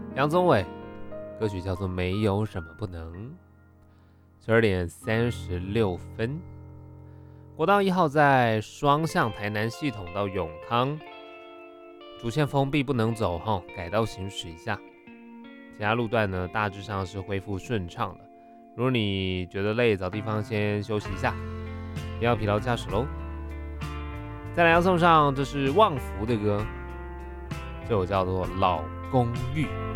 杨宗纬，歌曲叫做《没有什么不能》。12:36。国道1号在双向台南系统到永康主线封闭，不能走，改道行驶一下。其他路段呢，大致上是恢复顺畅的。如果你觉得累，找地方先休息一下，不要疲劳驾驶喽。再来要送上，这是旺福的歌，这首叫做《老公寓》。